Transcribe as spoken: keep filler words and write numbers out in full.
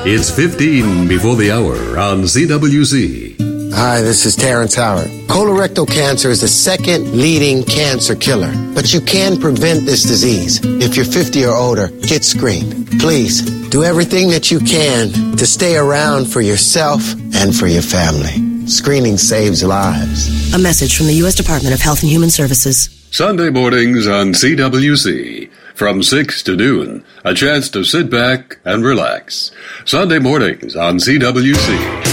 It's fifteen before the hour on C W Z. Hi, this is Terrence Howard. Colorectal cancer is the second leading cancer killer, but you can prevent this disease. If you're fifty or older, get screened. Please, do everything that you can to stay around for yourself and for your family. Screening saves lives. A message from the U S Department of Health and Human Services. Sunday mornings on C W Z. From six to noon, a chance to sit back and relax. Sunday mornings on C W Z.